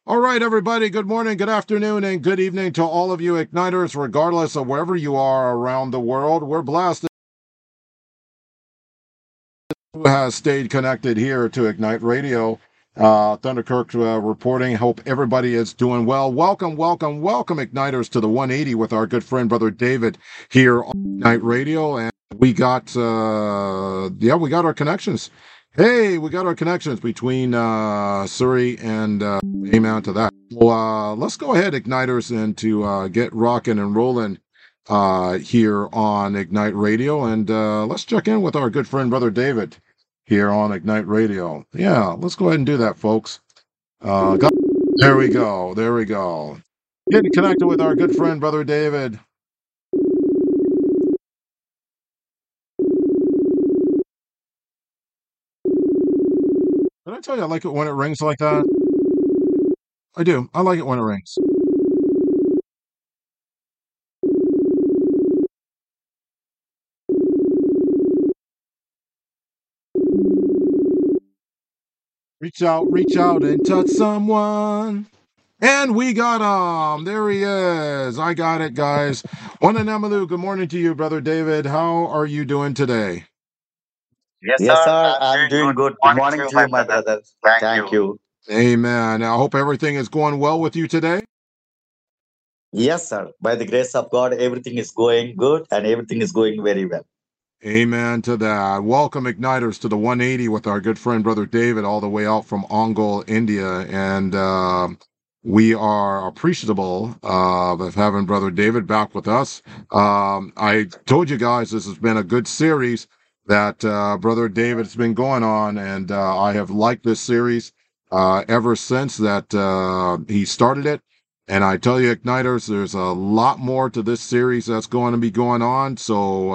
All right, everybody, good morning, good afternoon, and good evening to all of you Igniters, regardless of wherever you are around the world. We're blessed who has stayed connected here to Ignite Radio. Thunder Kirk reporting. Hope everybody is doing well. Welcome, welcome, welcome, Igniters, to the 180 with our good friend, Brother David, here on Ignite Radio. And we got, we got our connections. Hey, we got our connections between Surrey and amen to that. Well, let's go ahead, Igniters, and to get rocking and rolling here on Ignite Radio. And let's check in with our good friend, Brother David, here on Ignite Radio. Yeah, let's go ahead and do that, folks. There we go. There we go. Getting connected with our good friend, Brother David. Did I tell you I like it when it rings like that? I do. I like it when it rings. Reach out and touch someone. And we got him. There he is. I got it, guys. One and Emalu, good morning to you, Brother David. How are you doing today? Yes, Yes, sir. sir. I'm I'm doing doing good. good. Good Morning morning to you, to my you, my brother. brother. Thank Thank you. you. Amen. I hope everything is going well with you today. Yes, sir. By the grace of God, everything is going good and everything is going very well. Amen to that. Welcome, Igniters, to the 180 with our good friend, Brother David, all the way out from Ongole, India. And we are appreciable of having Brother David back with us. I told you guys this has been a good series that Brother David has been going on, and I have liked this series ever since that he started it. And I tell you, Igniters, there's a lot more to this series that's going to be going on. So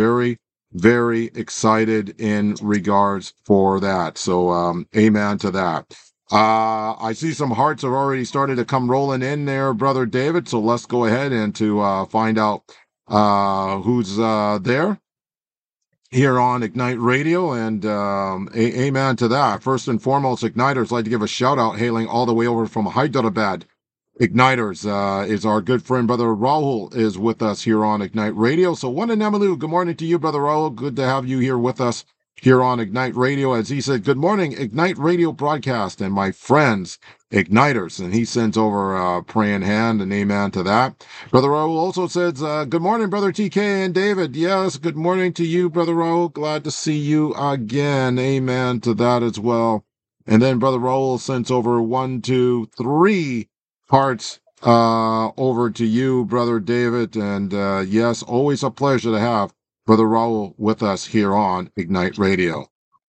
very excited in regards for that. So, amen to that. I see some hearts have already started to come rolling in there, Brother David. So let's go ahead and to find out who's there here on Ignite Radio. And amen to that. First and foremost, Igniters, like to give a shout out hailing all the way over from Hyderabad. Igniters is our good friend, Brother Rahul, is with us here on Ignite Radio. So, one in Emalu, good morning to you, Brother Rahul. Good to have you here with us here on Ignite Radio. As he said, good morning, Ignite Radio broadcast, and my friends, Igniters. And he sends over a praying hand and amen to that. Brother Rahul also says, good morning, Brother TK and David. Yes, good morning to you, Brother Rahul. Glad to see you again. Amen to that as well. And then Brother Rahul sends over 1, 2, 3 hearts over to you, Brother David. And yes, always a pleasure to have Brother Raul with us here on Ignite Radio.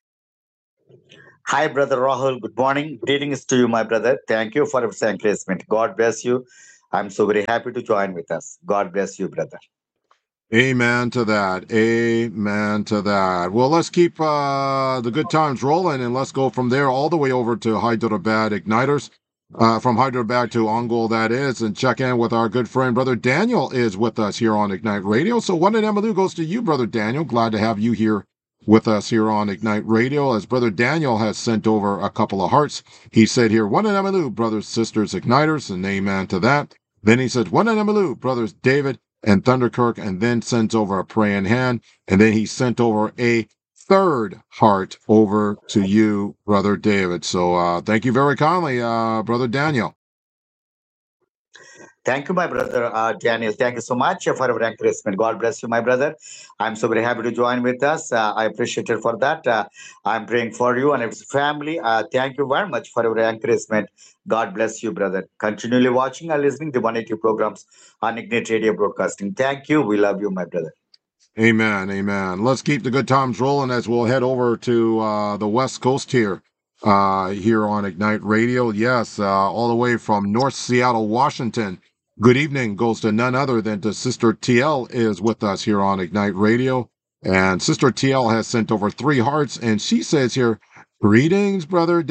Hi, Brother Rahul. Good morning. Greetings to you, my brother. Thank you for your encouragement. God bless you. I'm so very happy to join with us. God bless you, brother. Amen to that. Amen to that. Well, let's keep the good times rolling, and let's go from there all the way over to Hyderabad Igniters. From Hyderabad to Ongole, that is, and check in with our good friend, Brother Daniel, is with us here on Ignite Radio. So, one in Emalu goes to you, Brother Daniel. Glad to have you here with us here on Ignite Radio. As Brother Daniel has sent over a couple of hearts, he said here, one in Emalu, brothers, sisters, Igniters, and amen to that. Then he said, one in Emalu, brothers David and Thunderkirk, and then sent over a praying hand, and then he sent over a third heart over to you, Brother David. So thank you very kindly, Brother Daniel. Thank you, my brother Daniel. Thank you so much for your encouragement. God bless you, my brother. I'm so very happy to join with us. I appreciate it for that. I'm praying for you and your family. Thank you very much for your encouragement. God bless you, brother. Continually watching and listening to 180 programs on Ignite Radio Broadcasting. Thank you. We love you, my brother. Amen, amen. Let's keep the good times rolling as we'll head over to the West Coast here, here on Ignite Radio. Yes, all the way from North Seattle, Washington. Good evening goes to none other than to Sister TL is with us here on Ignite Radio. And Sister TL has sent over 3 hearts, and she says here, greetings, Brother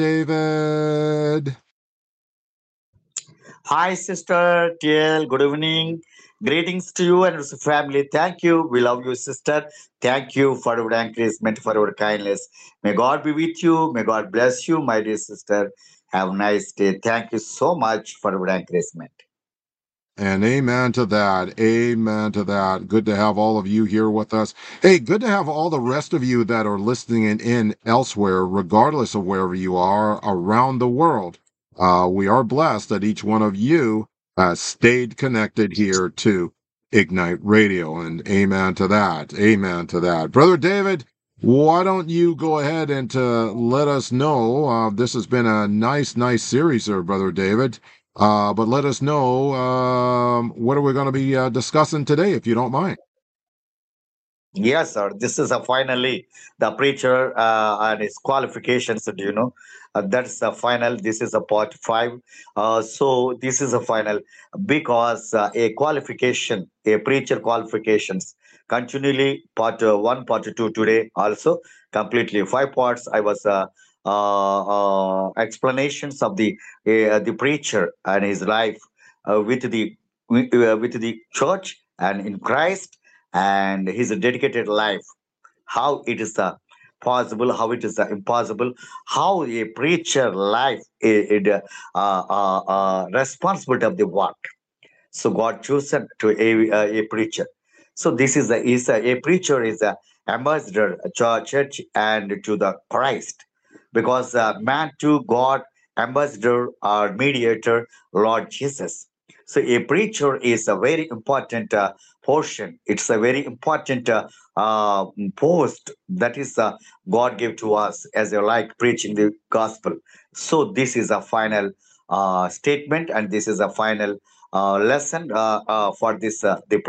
David. Hi, Sister TL. Good evening. Greetings to you and your family. Thank you. We love you, sister. Thank you for your encouragement, for your kindness. May God be with you. May God bless you, my dear sister. Have a nice day. Thank you so much for your encouragement. And amen to that. Amen to that. Good to have all of you here with us. Hey, good to have all the rest of you that are listening in elsewhere, regardless of wherever you are around the world. We are blessed that each one of you stayed connected here to Ignite Radio. And amen to that. Amen to that. Brother David, why don't you go ahead and let us know? This has been a nice series there, Brother David. But let us know what are we going to be discussing today, if you don't mind. Yes, sir. This is finally the preacher and his qualifications. Do you know? That's the final. This is a part five. So this is a final because a qualification, a preacher qualifications, continually part one, part two today also completely five parts. I was explanations of the preacher and his life with the church and in Christ and his dedicated life, how it is possible, how it is impossible, how a preacher life responsibility of the work. So God chosen to a preacher. So this is a preacher is a ambassador church and to the Christ, because man to God, ambassador or mediator, Lord Jesus. So a preacher is a very important portion. It's a very important post that is God gave to us as a like preaching the gospel. So this is a final statement, and this is a final lesson for this the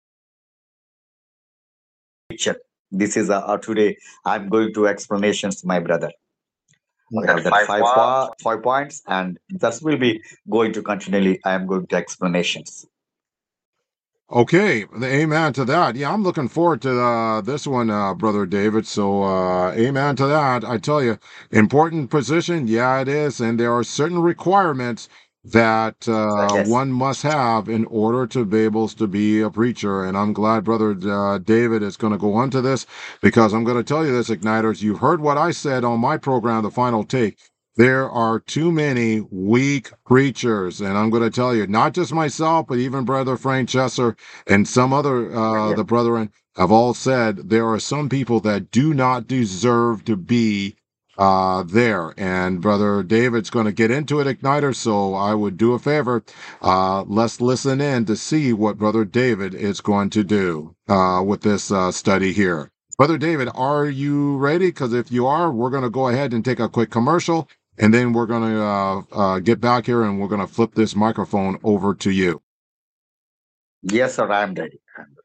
preacher. This is today I'm going to explanations, my brother. We have that five points, and that will be going to continually. I am going to explanations. Okay, amen to that. Yeah, I'm looking forward to this one, Brother David. So, amen to that. I tell you, important position. Yeah, it is. And there are certain requirements that Yes. one must have in order to be able to be a preacher. And I'm glad Brother David is going to go on to this, because I'm going to tell you this, Igniters. You heard what I said on my program, The Final Take. There are too many weak preachers. And I'm going to tell you, not just myself, but even Brother Frank Chesser and some other Yes. the brethren have all said there are some people that do not deserve to be there. And Brother David's going to get into it, Igniter. So I would do a favor. Let's listen in to see what Brother David is going to do with this study here. Brother David, are you ready? Because if you are, we're going to go ahead and take a quick commercial, and then we're going to get back here and we're going to flip this microphone over to you. Yes, sir. I am ready.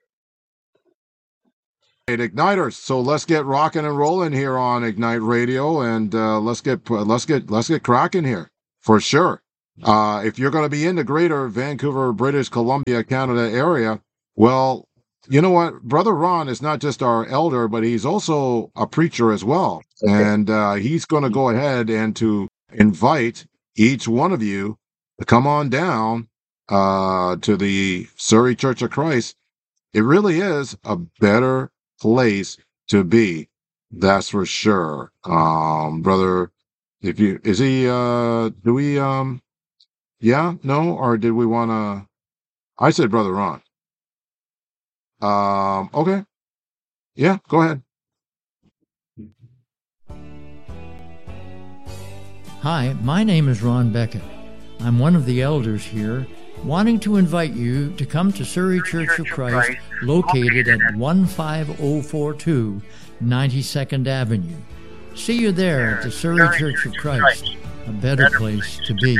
Igniters. So let's get rocking and rolling here on Ignite Radio, and let's get cracking here for sure. If you're going to be in the greater Vancouver, British Columbia, Canada area, well, you know what? Brother Ron is not just our elder, but he's also a preacher as well, Okay. and he's going to go ahead and to invite each one of you to come on down to the Surrey Church of Christ. It really is a better place to be. That's for sure. Brother, if you is he do we yeah, no, or did we wanna I said Brother Ron. Okay. Yeah, go ahead. Hi, my name is Ron Beckett. I'm one of the elders here, wanting to invite you to come to Surrey Church of Christ, located at 15042 92nd Avenue. See you there at the Surrey Church of Christ, a better place to be.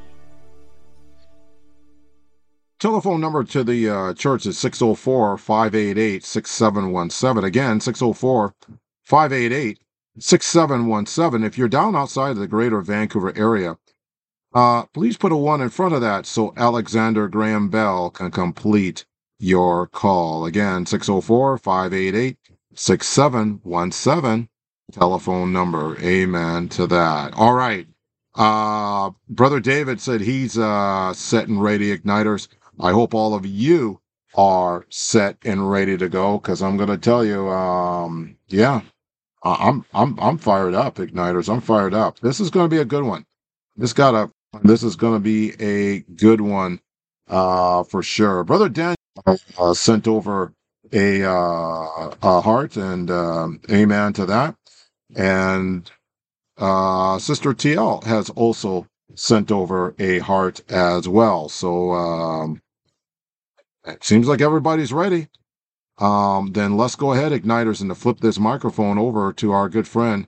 Telephone number to the church is 604-588-6717. Again, 604-588-6717. If you're down outside of the greater Vancouver area, please put a 1 in front of that so Alexander Graham Bell can complete your call. Again, 604-588-6717. Telephone number. Amen to that. All right. Brother David said he's set and ready, Igniters. I hope all of you are set and ready to go, because I'm going to tell you, yeah, I'm fired up, Igniters. I'm fired up. This is going to be a good one. This is going to be a good one, for sure. Brother Dan sent over a heart, and amen to that. And Sister TL has also sent over a heart as well. So it seems like everybody's ready. Then let's go ahead, Igniters, and to flip this microphone over to our good friend.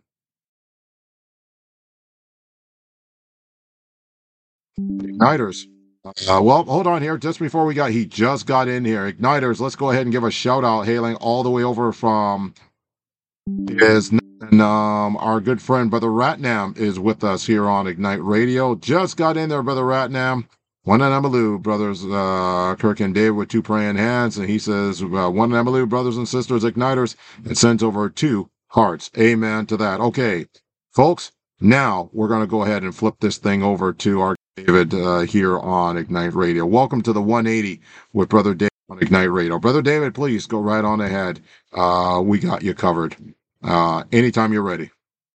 Igniters. Well, hold on here. Just before he just got in here. Igniters, let's go ahead and give a shout out, hailing all the way over from and our good friend Brother Ratnam is with us here on Ignite Radio. Just got in there, Brother Ratnam. One and Amalu, brothers Kirk and Dave with two praying hands, and he says, one and Amalu, brothers and sisters, Igniters, and sends over 2 hearts. Amen to that. Okay, folks, now we're going to go ahead and flip this thing over to our David here on Ignite Radio. Welcome to the 180 with Brother David on Ignite Radio. Brother David, please go right on ahead. We got you covered. Anytime you're ready.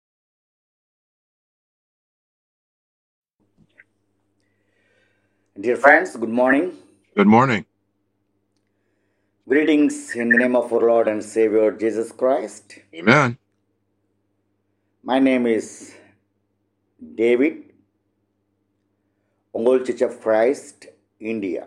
Dear friends, good morning. Good morning. Greetings in the name of our Lord and Savior Jesus Christ. Amen. My name is David, Ongole Church of Christ, India.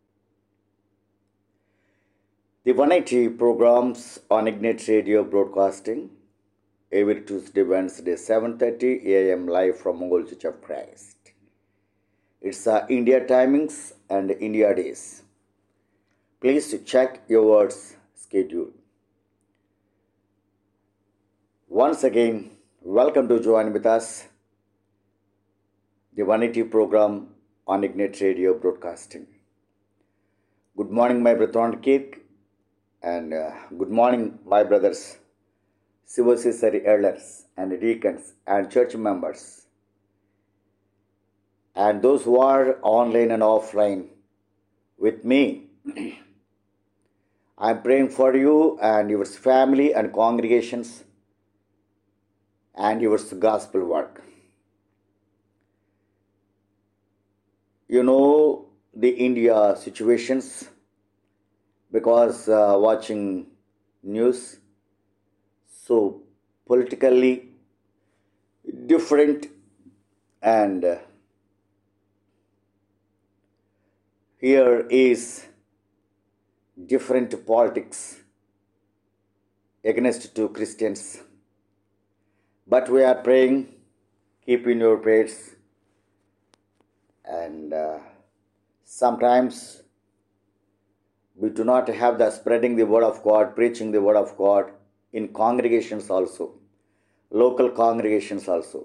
The 180 programs on Ignite Radio broadcasting every Tuesday, Wednesday, 7:30 a.m. live from Ongole Church of Christ. It's India timings and India days. Please check your schedule. Once again, welcome to join with us the 180 program on Ignite Radio broadcasting. Good morning, my brother Kirk, and good morning, my brothers, civil society elders and deacons and church members, and those who are online and offline with me. I'm praying for you and your family and congregations and your gospel work. You know the India situations because watching news, so politically different, and here is different politics against two Christians. But we are praying, keep in your prayers, and sometimes we do not have the spreading the word of God, preaching the word of God in congregations also, local congregations also.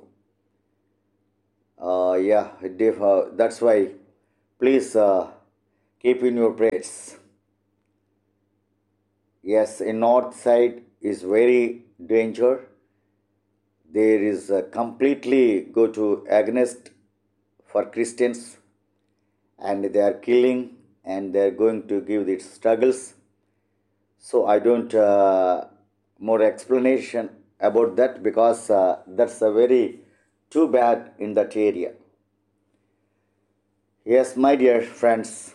That's why please keep in your prayers. Yes, in north side is very danger. There is completely go to against for Christians, and they are killing and they are going to give these struggles. So I don't more explanation about that because that's a very too bad in that area. Yes, my dear friends,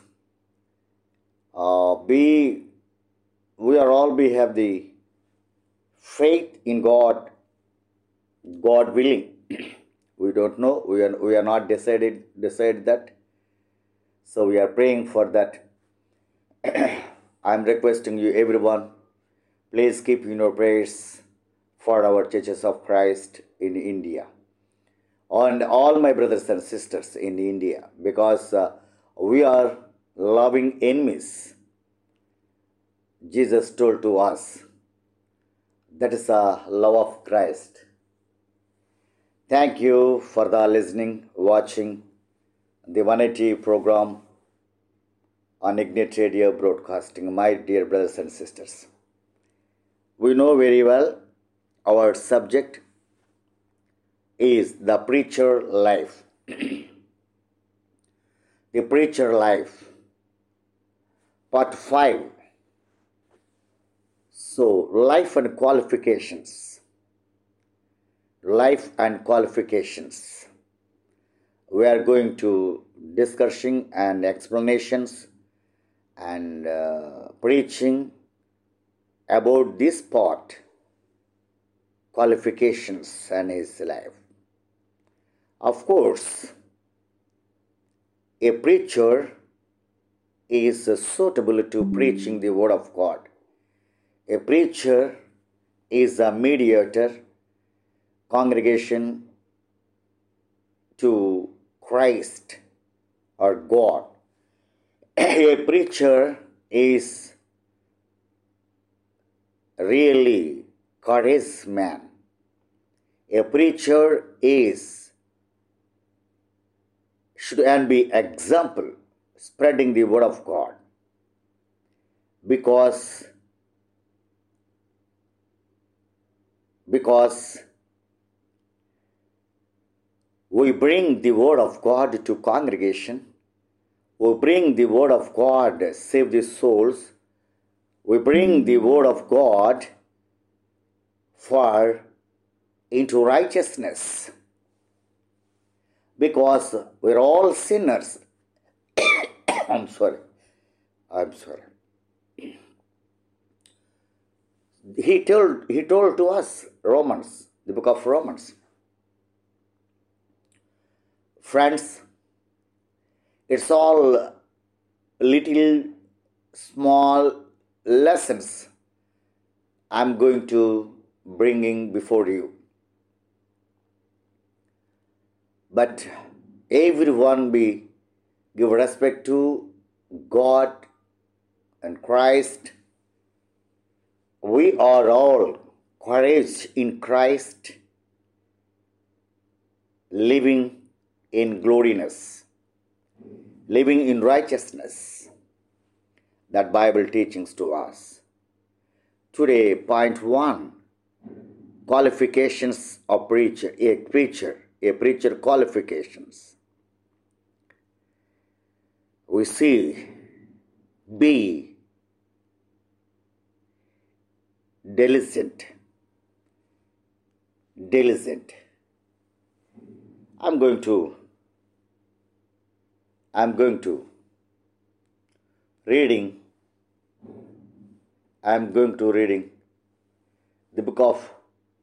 we have the faith in God. God willing. We don't know. We are not decided that. So we are praying for that. I'm requesting you, everyone, please keep in your prayers for our churches of Christ in India, and all my brothers and sisters in India, because we are loving enemies. Jesus told to us, that is the love of Christ. Thank you for the listening, watching the 180 program on Ignite Radio broadcasting, my dear brothers and sisters. We know very well our subject is the preacher life. The preacher life. Part 5. So, life and qualifications. Life and qualifications. We are going to discussing and explanations and preaching about this part, qualifications and his life. Of course, a preacher is suitable to preaching the word of God. A preacher is a mediator, congregation to Christ or God. A preacher is really courageous man. A preacher should be example, spreading the word of God, because we bring the word of God to congregation. We bring the word of God, save the souls. We bring the word of God into righteousness, because we're all sinners. I'm sorry. He told to us, Romans, the book of Romans. Friends, it's all little small lessons I'm going to bringing before you. But everyone give respect to God and Christ. We are all courage in Christ, living in gloriness, living in righteousness. That Bible teachings to us. Today, point 1, qualifications of preacher, a preacher qualifications. We see be diligent. I'm going to reading the book of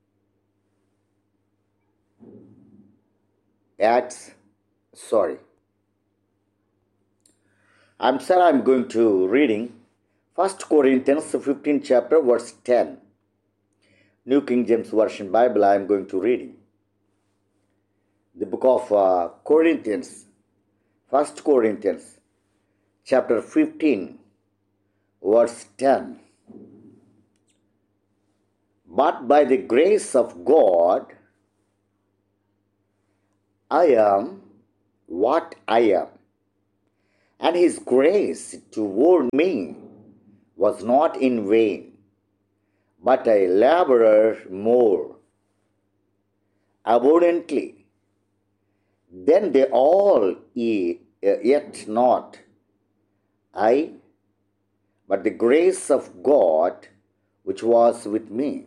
Acts. I'm going to reading 1 Corinthians 15 chapter verse 10. New King James Version Bible I'm going to reading. The book of Corinthians, 1 Corinthians chapter 15 verse 10. But by the grace of God, I am what I am. And his grace toward me was not in vain, but I labored more abundantly than they all, yet not I, but the grace of God which was with me.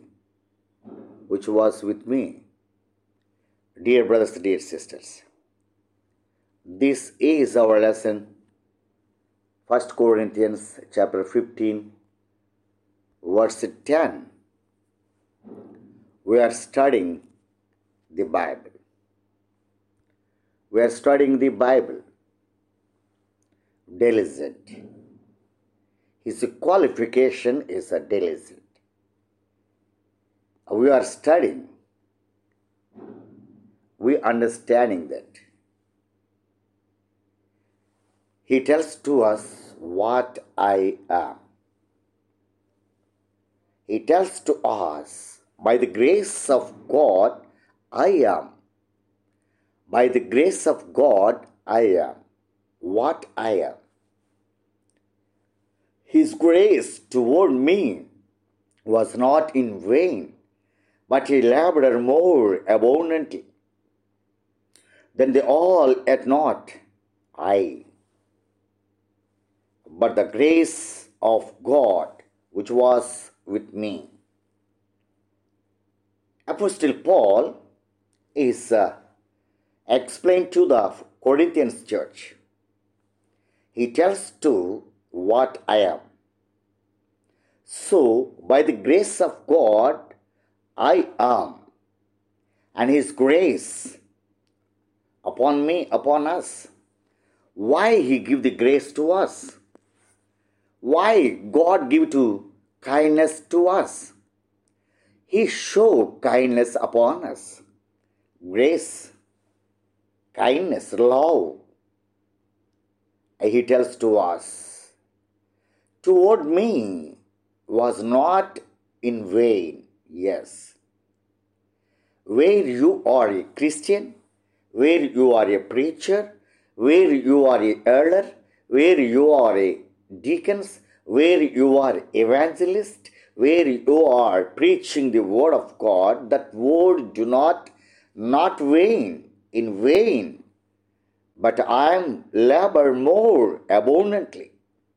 Dear brothers, dear sisters, this is our lesson, 1 Corinthians chapter 15, verse 10. We are studying the Bible. Diligent. His qualification is a diligent. We are studying. We understanding that. He tells to us what I am. He tells to us, by the grace of God, I am. By the grace of God, I am what I am. His grace toward me was not in vain, but he labored more abundantly than they all, yet not I, but the grace of God which was with me. Apostle Paul is explained to the Corinthians church. He tells to what I am. So, by the grace of God, I am, and His grace upon me, upon us. Why He give the grace to us? Why God give to kindness to us? He show kindness upon us. Grace, kindness, love. He tells to us, toward me was not in vain. Yes. Where you are a Christian, where you are a preacher, where you are a elder, where you are a deacons, where you are evangelist, where you are preaching the word of God, that word do not vain, in vain, but I am labor more abundantly.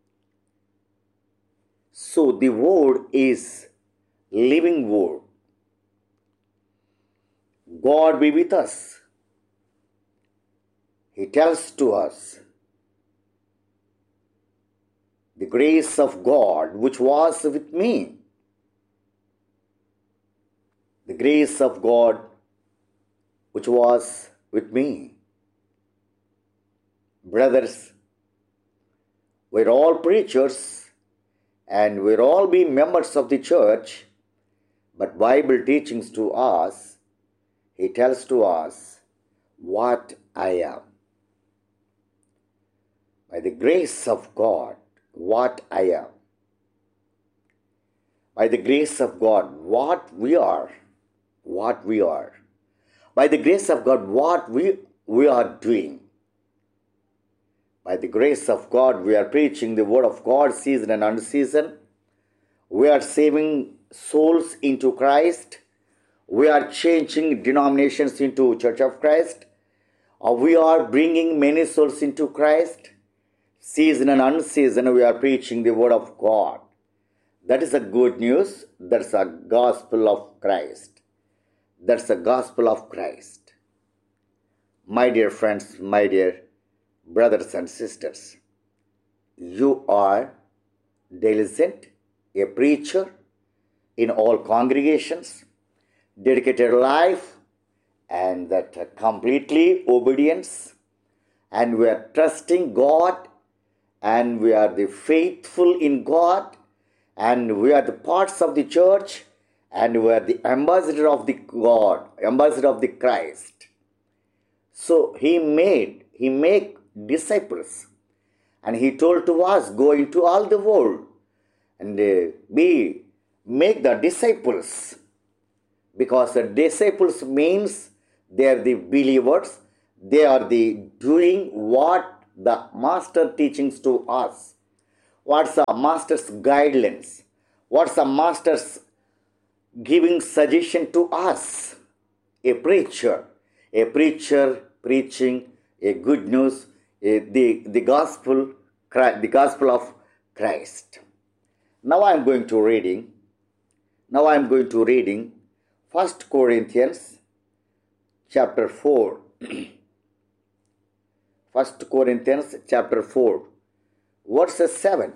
So the word is living word. God be with us. He tells to us, the grace of God which was with me. The grace of God which was with me. Brothers, we're all preachers and we'll all be members of the church, but Bible teachings to us, He tells to us what I am. By the grace of God, what I am. By the grace of God, what we are. What we are. By the grace of God, what we are doing. By the grace of God, we are preaching the word of God, season and unseason. We are saving souls into Christ. We are changing denominations into Church of Christ. We are bringing many souls into Christ. Season and unseason, we are preaching the word of God. That is a good news. That's a gospel of Christ. That's the gospel of Christ. My dear friends, my dear brothers and sisters, you are diligent, a preacher in all congregations, dedicated life, and that completely obedience, and we are trusting God, and we are the faithful in God, and we are the parts of the church, and we are the ambassador of the God, ambassador of the Christ. So He make disciples, and He told to us, go into all the world and make the disciples, because the disciples means they are the believers, they are the doing what the master teachings to us. What's the master's guidelines? What's the master's giving suggestion to us? A preacher preaching a good news, the gospel of Christ. Now I am going to reading 1 Corinthians chapter 4. 1 Corinthians chapter 4, verse 7.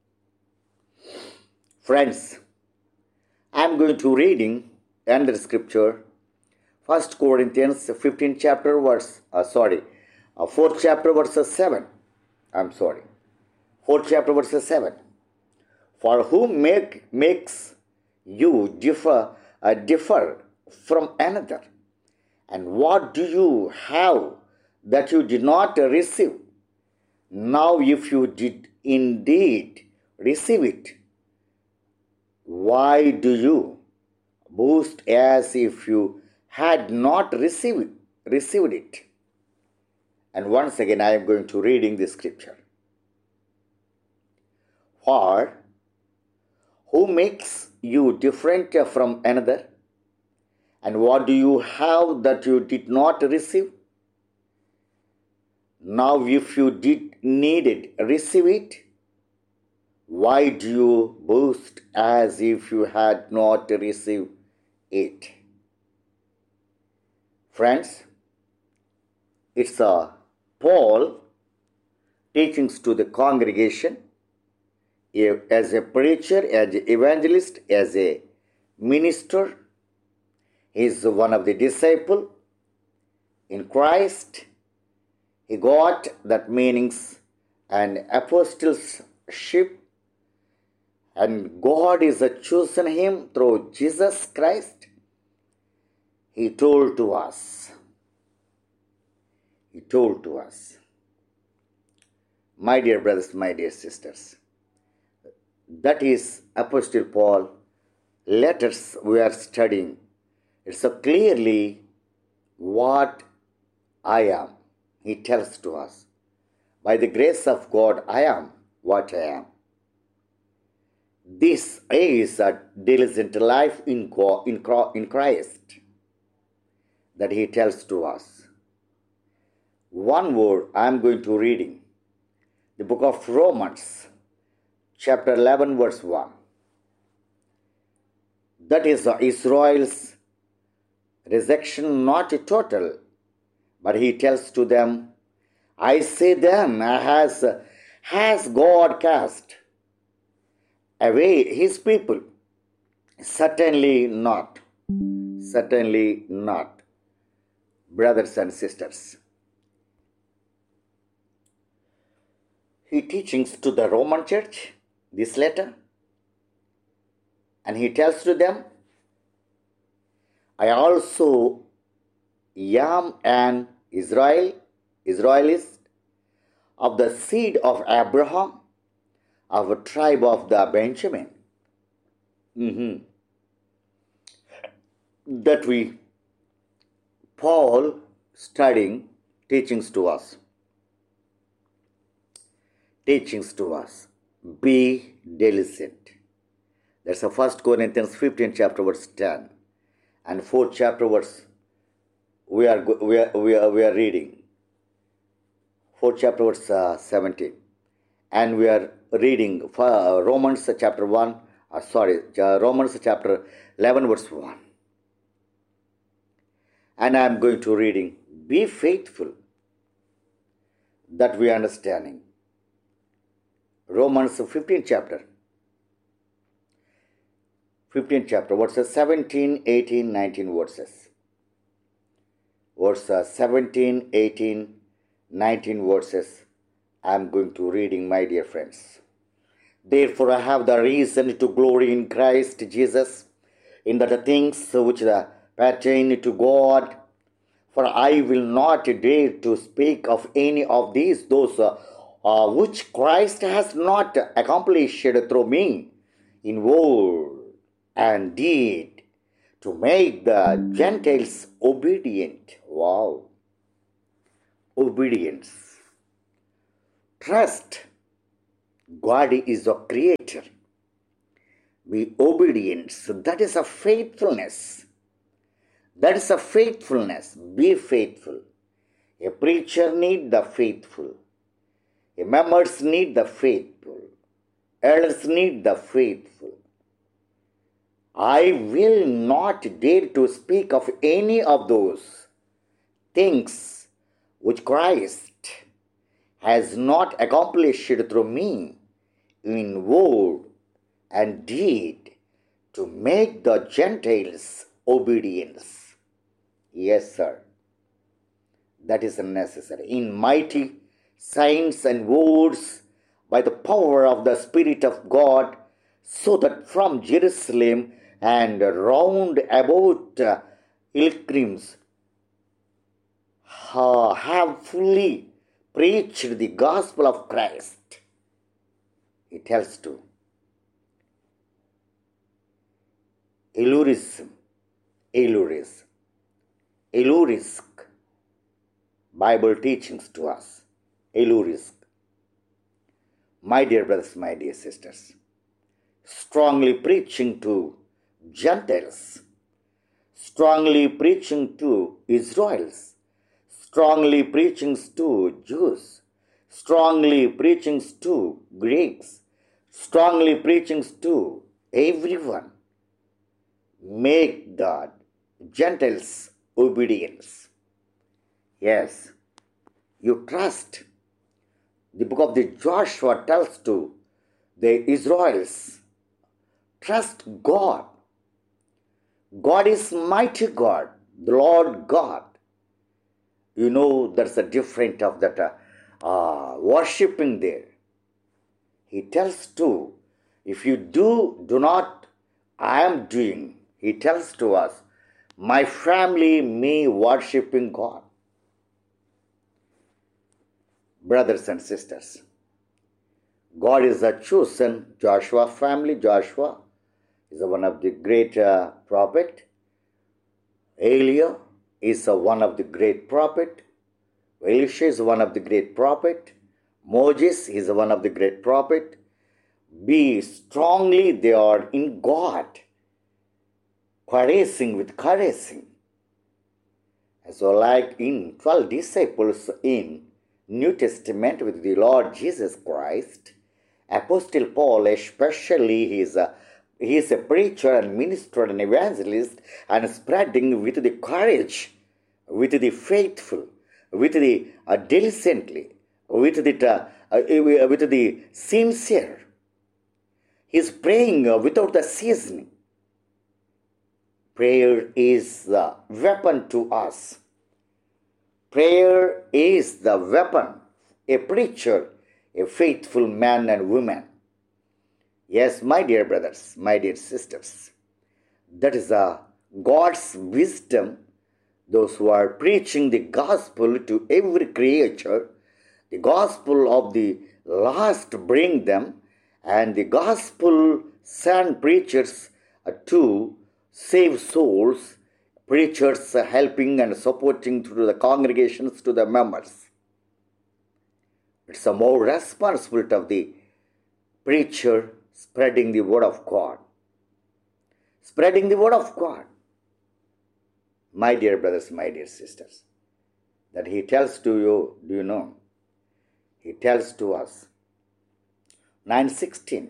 Friends, I am going to reading another scripture, 1 Corinthians 15 chapter verse, 4th chapter verse 7. 4th chapter verse 7. For who makes you differ from another? And what do you have that you did not receive? Now if you did indeed receive it, why do you boast as if you had not received it? And once again I am going to reading the scripture. For who makes you different from another? And what do you have that you did not receive? Now if you did needed receive it, Why do you boast as if you had not received it? Friends, it's Paul teachings to the congregation as a preacher, as an evangelist, as a minister. He is one of the disciples in Christ. He got that meanings and apostleship, and God is chosen him through Jesus Christ. He told to us, my dear brothers, my dear sisters, that is Apostle Paul letters we are studying. It's so clearly what I am. He tells to us, by the grace of God, I am what I am. This is a diligent life in Christ that he tells to us. One word I am going to reading. The book of Romans, chapter 11, verse 1. That is Israel's rejection, not total, but he tells to them, I say then, has God cast away his people? Certainly not. Certainly not. Brothers and sisters, he teachings to the Roman church this letter, and he tells to them, I also am an Israelist of the seed of Abraham, of a tribe of the Benjamin. That Paul studying teachings to us. Be diligent. That's the 1 Corinthians 15 chapter verse 10 and 4th chapter verse we are reading. 4th chapter verse 17, and we are reading Romans chapter 11 verse 1. And I am going to reading, be faithful, that we are understanding. Romans 15th chapter, verses 17, 18, 19 verses. Verses 17, 18, 19 verses. I am going to reading, my dear friends. Therefore I have the reason to glory in Christ Jesus, in the things which pertain to God. For I will not dare to speak of any of those which Christ has not accomplished through me in word and deed, to make the Gentiles obedient. Wow. Obedience. Trust. God is a creator. Be obedient. So that is a faithfulness. Be faithful. A preacher need the faithful. A members need the faithful. Elders need the faithful. I will not dare to speak of any of those things which Christ has not accomplished through me in word and deed, to make the Gentiles obedience. Yes, sir. That is necessary. In mighty signs and words by the power of the Spirit of God, so that from Jerusalem and round about pilgrims have fully preached the gospel of Christ. He tells to Illurism, Bible teachings to us. Illurism. My dear brothers, my dear sisters, strongly preaching to Gentiles, strongly preaching to Israelites, strongly preaching to Jews, strongly preaching to Greeks, strongly preaching to everyone, make the Gentiles obedience. Yes, you trust. The book of the Joshua tells to the Israelites, trust God. God is mighty God, the Lord God. You know, there's a difference of that worshipping there. He tells to, if you do not, I am doing. He tells to us, my family, me worshipping God. Brothers and sisters, God is a chosen Joshua family. Joshua is one of the great prophet. Elia is one of the great prophet. Elisha is one of the great prophet. Moses is one of the great prophet. Be strongly they are in God, caressing with caressing. So like in 12 disciples in New Testament with the Lord Jesus Christ, Apostle Paul especially, he is a preacher and minister and evangelist and spreading with the courage, with the faithful, with the diligently, with the sincere. He is praying without the seasoning. Prayer is the weapon to us. Prayer is the weapon. A preacher, a faithful man and woman. Yes, my dear brothers, my dear sisters, that is God's wisdom. Those who are preaching the gospel to every creature, the gospel of the last bring them, and the gospel send preachers to save souls, preachers helping and supporting through the congregations to the members. It's a more responsibility of the preacher spreading the word of God. Spreading the word of God. My dear brothers, my dear sisters, that he tells to you, do you know? He tells to us, 9:16,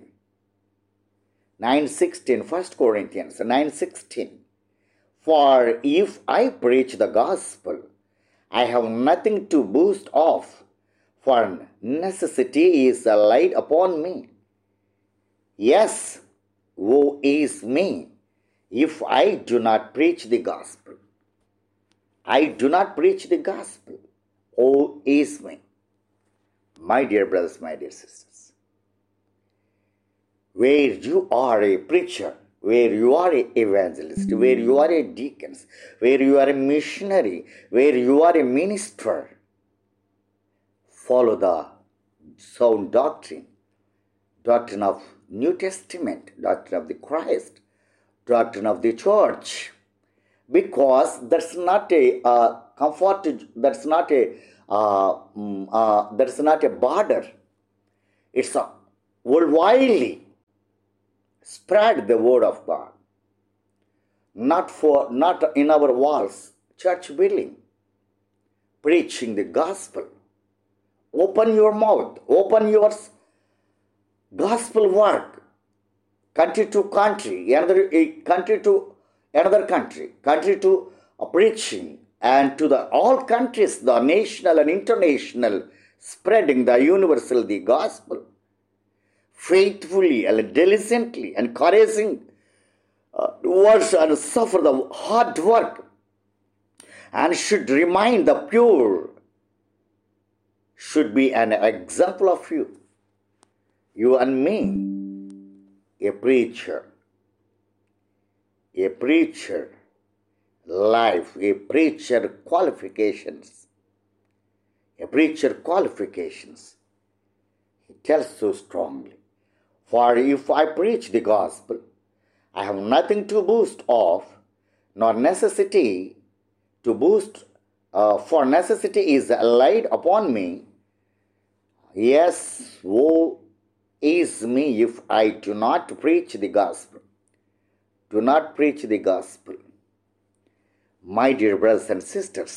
1 Corinthians 9:16, for if I preach the gospel, I have nothing to boast of, for necessity is laid upon me. Yes, woe is me, if I do not preach the gospel. I do not preach the gospel. Woe is me. My dear brothers, my dear sisters, where you are a preacher, where you are an evangelist, where you are a deacon, where you are a missionary, where you are a minister, follow the sound doctrine, doctrine of New Testament, doctrine of the Christ, doctrine of the church, because that's not a comfort, that's not a border. It's a worldwide. Spread the word of God. Not in our walls, church building. Preaching the gospel. Open your mouth. Open your gospel work. Country to country. Country to another country. Country to preaching. And to all countries, the national and international, spreading the universal, the gospel. Faithfully and diligently, encouraging words and suffer the hard work, and should remain the pure, should be an example of you. You and me, a preacher life, a preacher qualifications. He tells so strongly. For if I preach the gospel, I have nothing to boast of, nor necessity to boast, for necessity is laid upon me. Yes, woe is me if I do not preach the gospel. Do not preach the gospel. My dear brothers and sisters,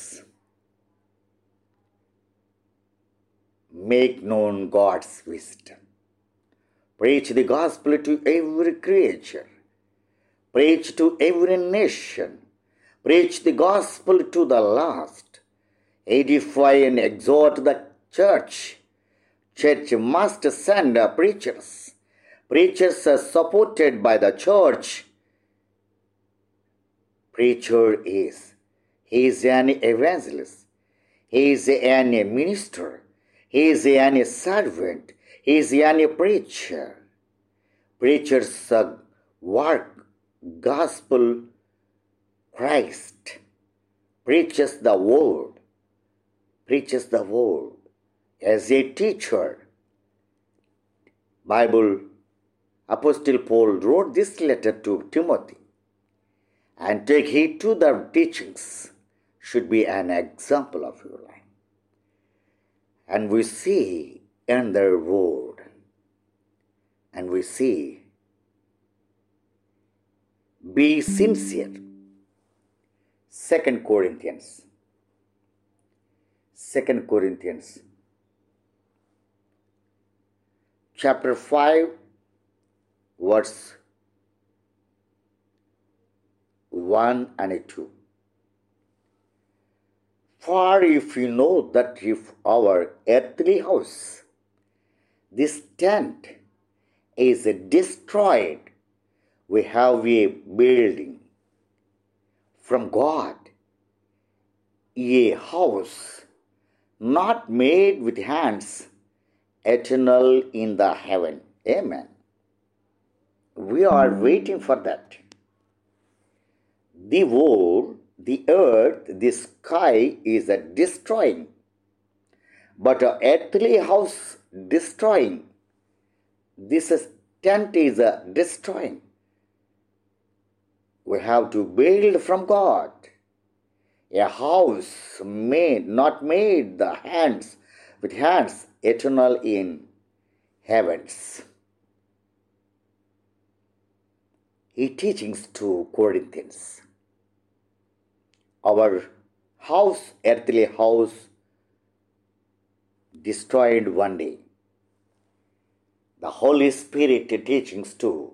make known God's wisdom. Preach the gospel to every creature. Preach to every nation. Preach the gospel to the lost. Edify and exhort the church. Church must send preachers. Preachers are supported by the church. Preacher he is an evangelist. He is an minister. He is an servant. He is an preacher. Preachers work gospel Christ. Preaches the word. Preaches the word. As a teacher, Bible Apostle Paul wrote this letter to Timothy. And take heed to the teachings should be an example of your life. And we see in their word, and we see, be sincere. 2 Corinthians chapter 5 verse 1 and 2. For if you know that if our earthly house, this tent, is destroyed, we have a building from God, a house not made with hands, eternal in the heaven. Amen. We are waiting for that. The world, the earth, the sky is destroying, but an earthly house destroying. This tent is destroying. We have to build from God a house not made with hands, eternal in heavens. He teachings to Corinthians. Our house, earthly house, destroyed one day. The Holy Spirit teachings to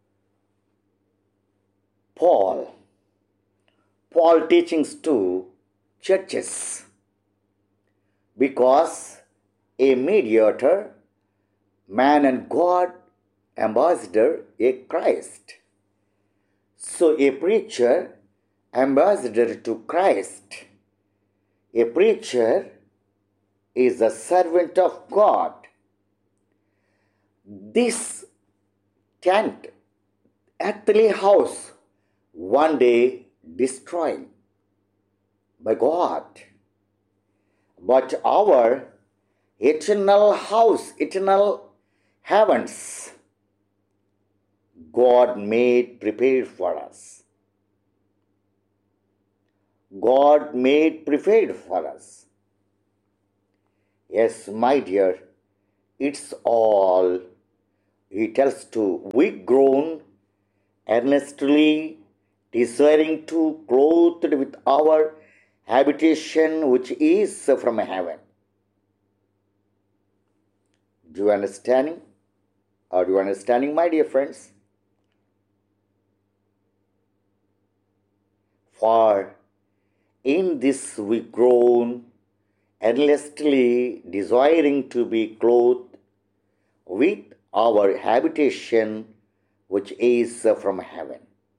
Paul. Paul teachings to churches. Because a mediator, man and God, ambassador, a Christ. So a preacher, ambassador to Christ. A preacher is a servant of God. This tent, earthly house, one day destroyed by God. But our eternal house, eternal heavens, God made prepared for us. God made prepared for us. Yes, my dear, it's all, he tells to, we groan earnestly, desiring to clothed with our habitation which is from heaven. Do you understanding? Are you understanding, my dear friends? For in this we groan, earnestly desiring to be clothed with our habitation which is from heaven.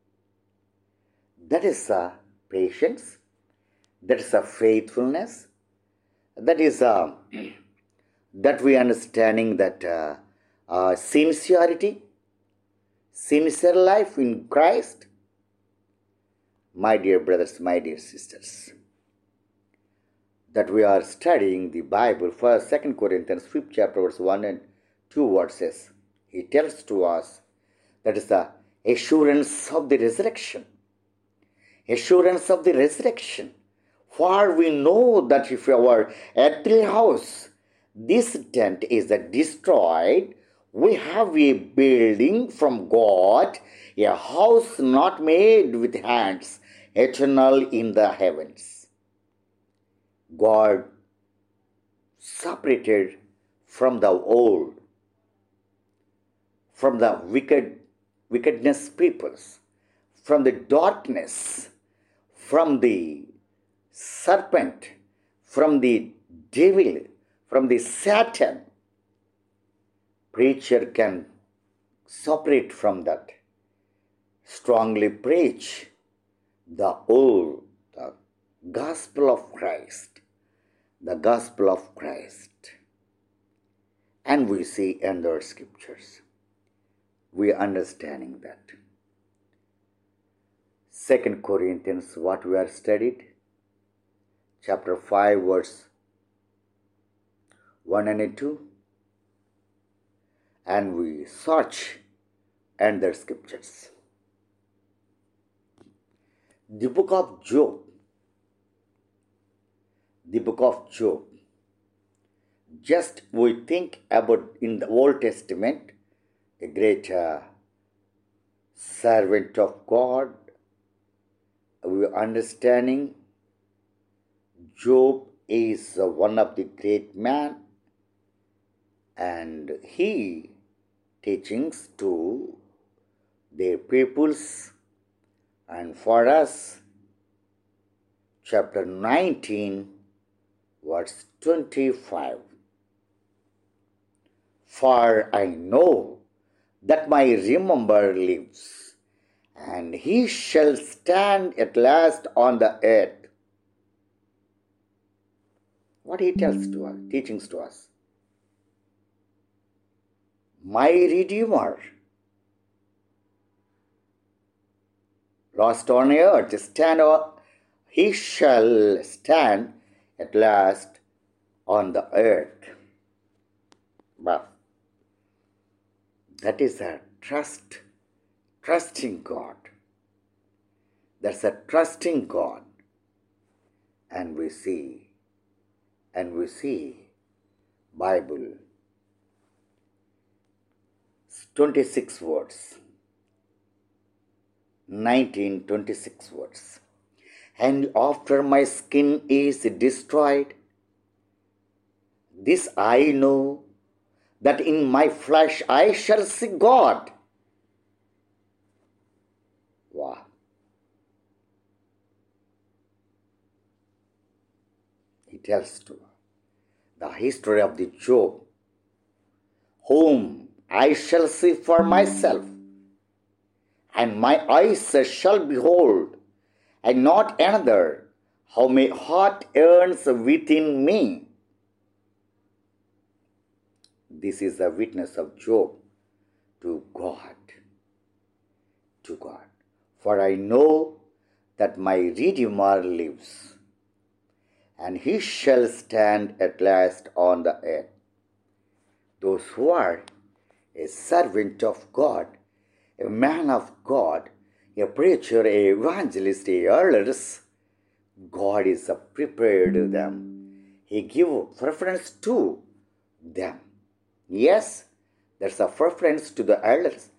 That is a patience, that is a faithfulness, that is a that we understanding that sincerity, sincere life in Christ. My dear brothers, my dear sisters, that we are studying the Bible for 2 Corinthians 5th chapter verse 1 and 2 verses. He tells to us that is the assurance of the resurrection. Assurance of the resurrection. For we know that if our earthly house, this tent is destroyed, we have a building from God, a house not made with hands, eternal in the heavens. God separated from the old. from the wickedness peoples, from the darkness, from the serpent, from the devil, from the Satan. Preacher can separate from that. Strongly preach the gospel of Christ. The gospel of Christ. And we see in the scriptures. We are understanding that. 2 Corinthians, what we are studied, chapter 5, verse 1 and 2. And we search in the scriptures. The book of Job. The book of Job. Just we think about in the Old Testament, a great servant of God. We are understanding Job is one of the great men, and he teachings to their peoples. And for us, chapter 19, verse 25. For I know that my remember lives, and he shall stand at last on the earth. What he tells to us, teachings to us. My Redeemer, lost on earth, he shall stand at last on the earth. But that is a trusting God. That's a trusting God. And we see Bible, 26 words, 26 words. And after my skin is destroyed, this I know, that in my flesh I shall see God. Wow. He tells to the history of the Job, whom I shall see for myself, and my eyes shall behold, and not another, how my heart yearns within me. This is the witness of Job to God. To God. For I know that my Redeemer lives, and he shall stand at last on the earth. Those who are a servant of God, a man of God, a preacher, an evangelist, a elders, God is prepared them. He gives preference to them. Yes, there's a preference to the elders,